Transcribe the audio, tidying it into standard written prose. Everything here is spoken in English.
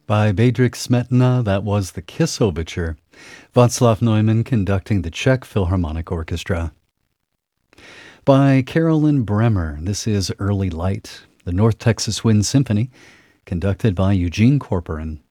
By Bedřich Smetana, that was the Kiss Overture. Václav Neumann conducting the Czech Philharmonic Orchestra. By Carolyn Bremer, this is Early Light, the North Texas Wind Symphony, conducted by Eugene Corporon.